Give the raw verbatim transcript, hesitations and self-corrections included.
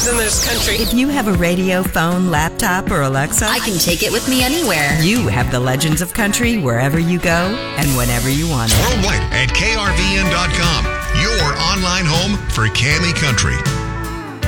then there's country. If you have a radio, phone, laptop, or Alexa, I can take it with me anywhere. You have the Legends of Country wherever you go and whenever you want it. Worldwide at K R V N dot com, your online home for Cami Country.